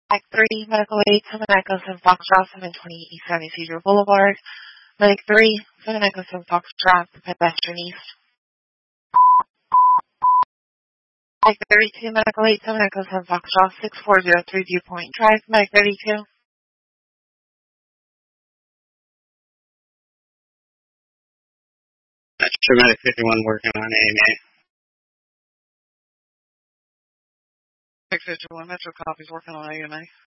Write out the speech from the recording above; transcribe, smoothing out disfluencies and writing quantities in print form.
Medic 3, Medical 8, 7 Echo 7 Foxtrot, 720 East County Cedar Boulevard. Medic 3, 7 Echo 7 Foxtrot, pedestrian east. Medic 32, Medical 8, 7 Echo 7 Foxtrot, 6403 Viewpoint Drive. Medic 32. Metro Medic 51 working on AMA. Medic 51, Metro copies working on AMA.